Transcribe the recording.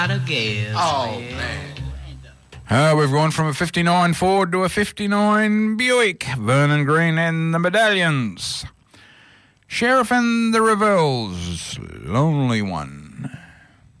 Oh, man. We've gone from a 59 Ford to a 59 Buick. Vernon Green and the Medallions. Sheriff and the Revels, Lonely One.